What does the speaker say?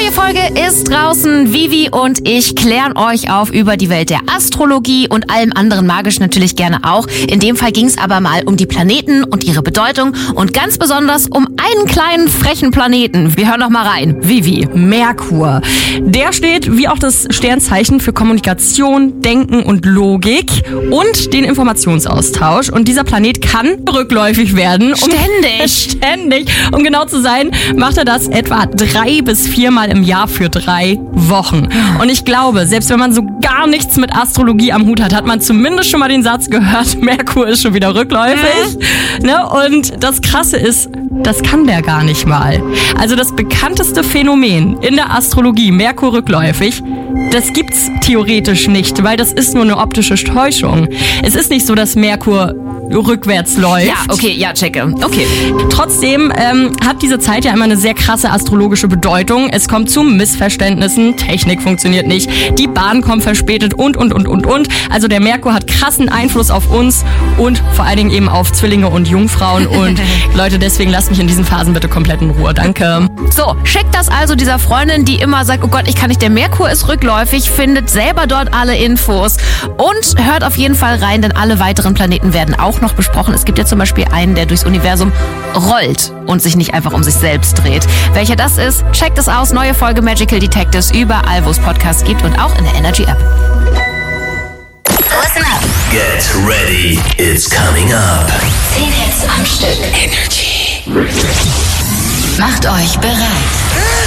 Neue Folge ist draußen. Vivi und ich klären euch auf über die Welt der Astrologie und allem anderen magisch natürlich gerne auch. In dem Fall ging es aber mal um die Planeten und ihre Bedeutung und ganz besonders um einen kleinen frechen Planeten. Wir hören noch mal rein. Vivi. Merkur. Der steht, wie auch das Sternzeichen, für Kommunikation, Denken und Logik und den Informationsaustausch. Und dieser Planet kann rückläufig werden. Ständig. Um genau zu sein, macht er das etwa 3 bis 4 Mal im Jahr für 3 Wochen. Und ich glaube, selbst wenn man so gar nichts mit Astrologie am Hut hat, hat man zumindest schon mal den Satz gehört, Merkur ist schon wieder rückläufig. Ne? Und das Krasse ist, das kann der gar nicht mal. Also das bekannteste Phänomen in der Astrologie, Merkur rückläufig, das gibt's theoretisch nicht, weil das ist nur eine optische Täuschung. Es ist nicht so, dass Merkur rückwärts läuft. Ja, okay, ja, checke. Okay. Trotzdem hat diese Zeit ja immer eine sehr krasse astrologische Bedeutung. Es kommt zu Missverständnissen, Technik funktioniert nicht, die Bahn kommt verspätet und. Also der Merkur hat krassen Einfluss auf uns und vor allen Dingen eben auf Zwillinge und Jungfrauen. Und Leute, deswegen lasst mich in diesen Phasen bitte komplett in Ruhe. Danke. So, schickt das also dieser Freundin, die immer sagt, oh Gott, ich kann nicht, der Merkur ist rückläufig, findet selber dort alle Infos und hört auf jeden Fall rein, denn alle weiteren Planeten werden auch noch besprochen. Es gibt ja zum Beispiel einen, der durchs Universum rollt und sich nicht einfach um sich selbst dreht. Welcher das ist, checkt es aus. Neue Folge Magical Detectives überall, wo es Podcasts gibt und auch in der Energy App. Listen up. Get ready, it's coming up. 10 Hits am Stück. Energy. Macht euch bereit.